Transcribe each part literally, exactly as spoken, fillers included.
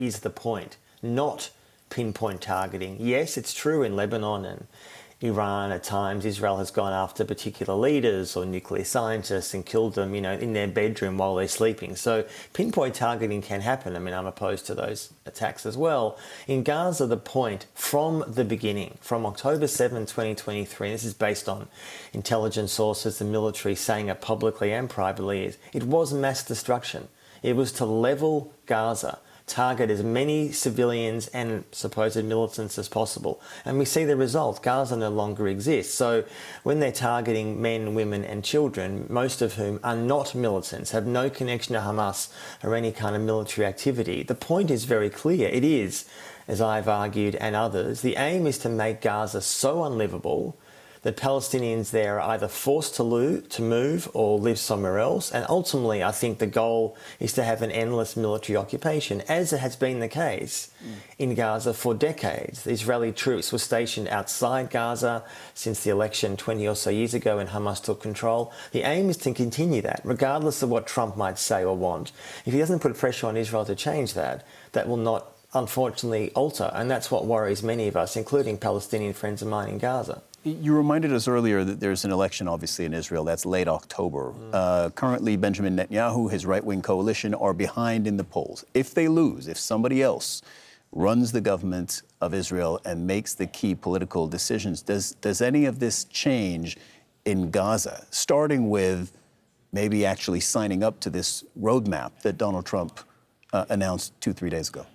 is the point, not pinpoint targeting. Yes, it's true in Lebanon and Iran at times, Israel has gone after particular leaders or nuclear scientists and killed them, you know, in their bedroom while they're sleeping. So pinpoint targeting can happen. I mean, I'm opposed to those attacks as well. In Gaza, the point from the beginning, from October seventh, twenty twenty-three, and this is based on intelligence sources, the military saying it publicly and privately, is it was mass destruction. It was to level Gaza, target as many civilians and supposed militants as possible. And we see the result. Gaza no longer exists. So when they're targeting men, women and children, most of whom are not militants, have no connection to Hamas or any kind of military activity, the point is very clear. It is, as I've argued and others, the aim is to make Gaza so unlivable that Palestinians there are either forced to, lo- to move or live somewhere else. And ultimately, I think the goal is to have an endless military occupation, as it has been the case mm. in Gaza for decades. The Israeli troops were stationed outside Gaza since the election twenty or so years ago when Hamas took control. The aim is to continue that, regardless of what Trump might say or want. If he doesn't put pressure on Israel to change that, that will not, unfortunately, alter. And that's what worries many of us, including Palestinian friends of mine in Gaza. You reminded us earlier that there's an election, obviously, in Israel. That's late October. Mm. Uh, currently, Benjamin Netanyahu, his right-wing coalition, are behind in the polls. If they lose, if somebody else runs the government of Israel and makes the key political decisions, does, does any of this change in Gaza, starting with maybe actually signing up to this roadmap that Donald Trump uh, announced two, three days ago?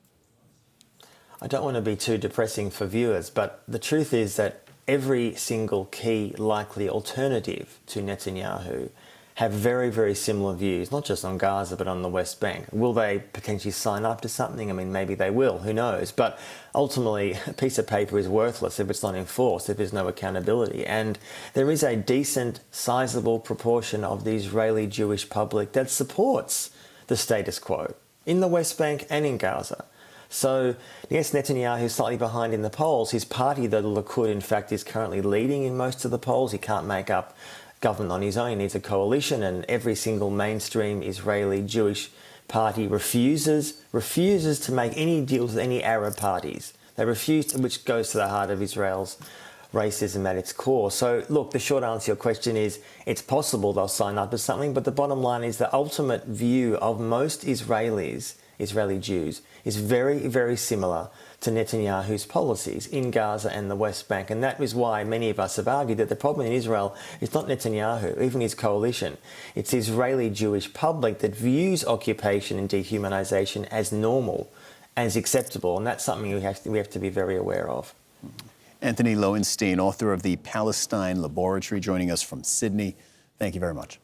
I don't want to be too depressing for viewers, but the truth is that every single key likely alternative to Netanyahu have very, very similar views, not just on Gaza, but on the West Bank. Will they potentially sign up to something? I mean, maybe they will, who knows? But ultimately, a piece of paper is worthless if it's not enforced, if there's no accountability. And there is a decent, sizable proportion of the Israeli Jewish public that supports the status quo in the West Bank and in Gaza. So, yes, Netanyahu is slightly behind in the polls. His party, the Likud, in fact, is currently leading in most of the polls. He can't make up government on his own. He needs a coalition, and every single mainstream Israeli Jewish party refuses refuses to make any deals with any Arab parties. They refuse, to, which goes to the heart of Israel's racism at its core. So, look, the short answer to your question is it's possible they'll sign up to something, but the bottom line is the ultimate view of most Israelis, Israeli Jews, is very, very similar to Netanyahu's policies in Gaza and the West Bank. And that is why many of us have argued that the problem in Israel is not Netanyahu, even his coalition. It's the Israeli Jewish public that views occupation and dehumanization as normal, as acceptable. And that's something we have to, we have to be very aware of. Anthony Lowenstein, author of The Palestine Laboratory, joining us from Sydney. Thank you very much.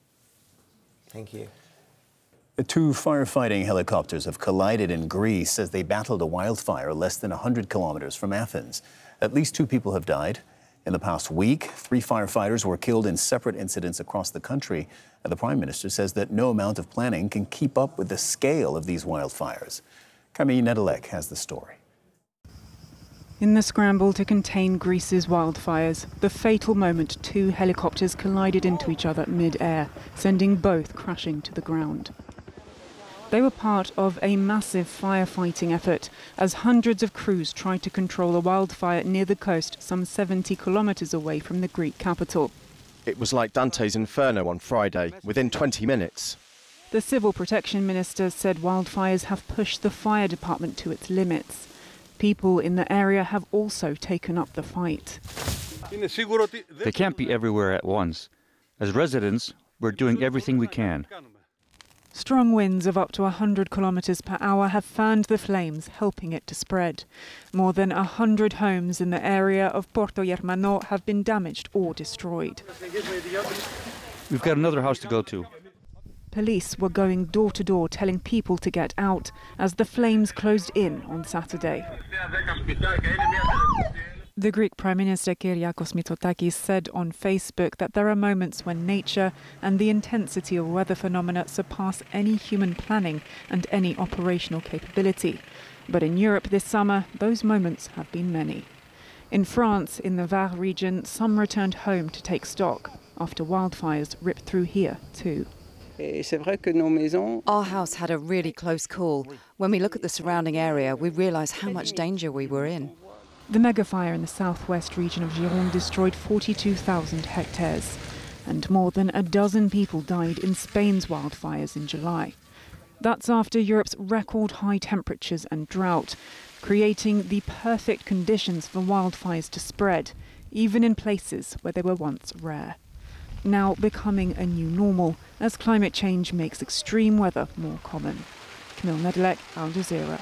Thank you. Two firefighting helicopters have collided in Greece as they battled a wildfire less than one hundred kilometers from Athens. At least two people have died. In the past week, three firefighters were killed in separate incidents across the country. And the Prime Minister says that no amount of planning can keep up with the scale of these wildfires. Camille Nedelec has the story. In the scramble to contain Greece's wildfires, the fatal moment two helicopters collided into each other mid-air, sending both crashing to the ground. They were part of a massive firefighting effort as hundreds of crews tried to control a wildfire near the coast some seventy kilometres away from the Greek capital. It was like Dante's Inferno on Friday, within twenty minutes. The Civil Protection Minister said wildfires have pushed the fire department to its limits. People in the area have also taken up the fight. They can't be everywhere at once. As residents, we're doing everything we can. Strong winds of up to one hundred kilometres per hour have fanned the flames, helping it to spread. More than one hundred homes in the area of Porto Germano have been damaged or destroyed. We've got another house to go to. Police were going door to door telling people to get out as the flames closed in on Saturday. The Greek Prime Minister Kyriakos Mitsotakis said on Facebook that there are moments when nature and the intensity of weather phenomena surpass any human planning and any operational capability. But in Europe this summer, those moments have been many. In France, in the Var region, some returned home to take stock after wildfires ripped through here too. Our house had a really close call. When we look at the surrounding area, we realise how much danger we were in. The megafire in the southwest region of Gironde destroyed forty-two thousand hectares, and more than a dozen people died in Spain's wildfires in July. That's after Europe's record high temperatures and drought, creating the perfect conditions for wildfires to spread, even in places where they were once rare. Now becoming a new normal as climate change makes extreme weather more common. Camille Nedelec, Al Jazeera.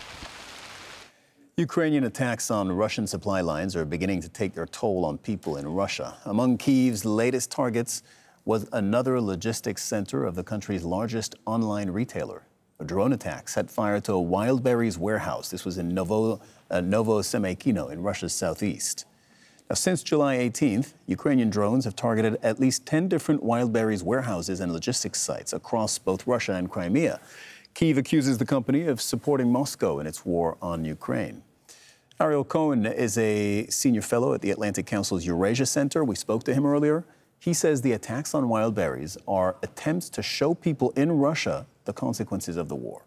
Ukrainian attacks on Russian supply lines are beginning to take their toll on people in Russia. Among Kyiv's latest targets was another logistics center of the country's largest online retailer. A drone attack set fire to a wild berries warehouse. This was in Novo, uh, Novosemykino in Russia's southeast. Now, since July eighteenth, Ukrainian drones have targeted at least ten different wild berries warehouses and logistics sites across both Russia and Crimea. Kyiv accuses the company of supporting Moscow in its war on Ukraine. Ariel Cohen is a senior fellow at the Atlantic Council's Eurasia Center. We spoke to him earlier. He says the attacks on wild berries are attempts to show people in Russia the consequences of the war.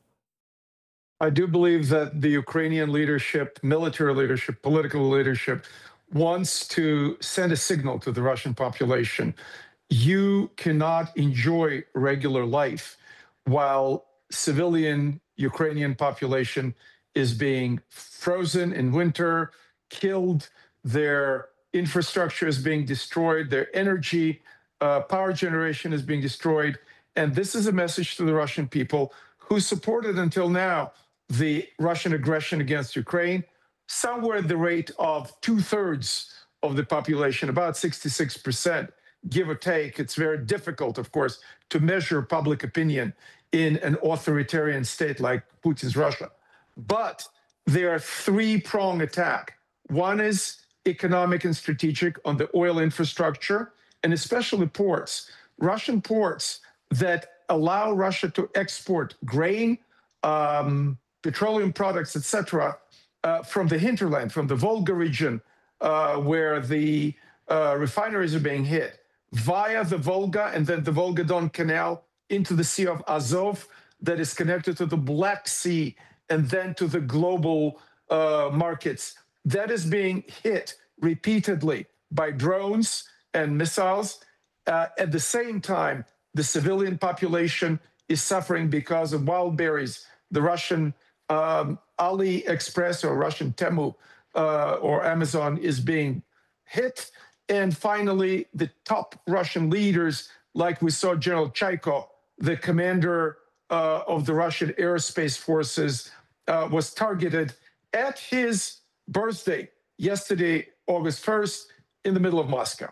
I do believe that the Ukrainian leadership, military leadership, political leadership, wants to send a signal to the Russian population. You cannot enjoy regular life while civilian Ukrainian population is being frozen in winter, killed, their infrastructure is being destroyed, their energy, uh, power generation is being destroyed. And this is a message to the Russian people who supported until now the Russian aggression against Ukraine, somewhere at the rate of two-thirds of the population, about sixty-six percent, give or take. It's very difficult, of course, to measure public opinion in an authoritarian state like Putin's Russia. But there are three-prong attack. One is economic and strategic on the oil infrastructure, and especially ports. Russian ports that allow Russia to export grain, um, petroleum products, et cetera, uh, from the hinterland, from the Volga region, uh, where the uh, refineries are being hit, via the Volga and then the Volga-Don Canal into the Sea of Azov that is connected to the Black Sea and then to the global uh, markets. That is being hit repeatedly by drones and missiles. Uh, at the same time, the civilian population is suffering because of wild berries. The Russian um, AliExpress or Russian Temu uh, or Amazon is being hit. And finally, the top Russian leaders, like we saw General Chaiko, the commander uh, of the Russian aerospace forces, uh, was targeted at his birthday yesterday, August first, in the middle of Moscow.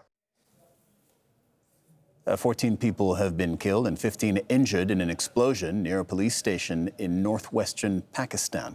Uh, fourteen people have been killed and fifteen injured in an explosion near a police station in northwestern Pakistan.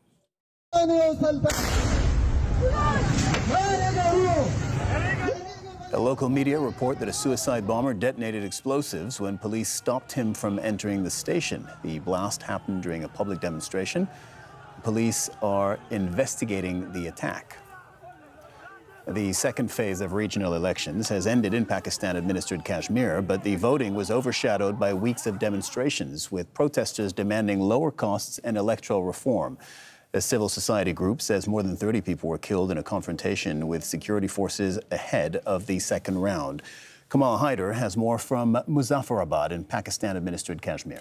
A local media report that a suicide bomber detonated explosives when police stopped him from entering the station. The blast happened during a public demonstration. Police are investigating the attack. The second phase of regional elections has ended in Pakistan-administered Kashmir, but the voting was overshadowed by weeks of demonstrations, with protesters demanding lower costs and electoral reform. A civil society group says more than thirty people were killed in a confrontation with security forces ahead of the second round. Kamal Haider has more from Muzaffarabad in Pakistan-administered Kashmir.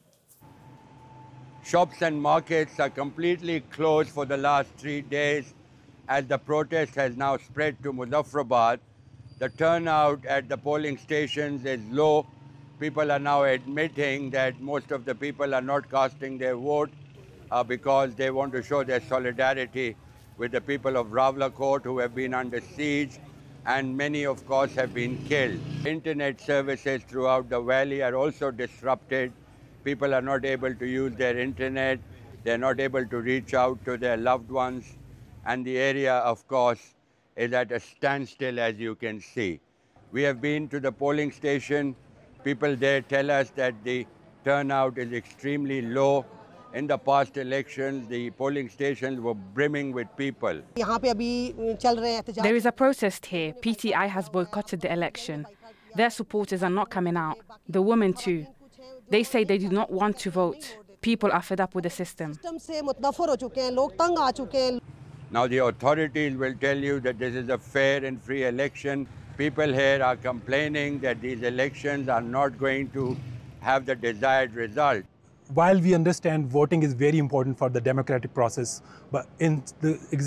Shops and markets are completely closed for the last three days as the protest has now spread to Muzaffarabad. The turnout at the polling stations is low. People are now admitting that most of the people are not casting their vote uh, because they want to show their solidarity with the people of Rawalakot who have been under siege, and many, of course, have been killed. Internet services throughout the valley are also disrupted. People are not able to use their internet. They're not able to reach out to their loved ones. And the area, of course, is at a standstill, as you can see. We have been to the polling station. People there tell us that the turnout is extremely low. In the past elections, the polling stations were brimming with people. There is a protest here. P T I has boycotted the election. Their supporters are not coming out. The women too. They say they do not want to vote. People are fed up with the system. Now the authorities will tell you that this is a fair and free election. People here are complaining that these elections are not going to have the desired result. While we understand voting is very important for the democratic process, but in the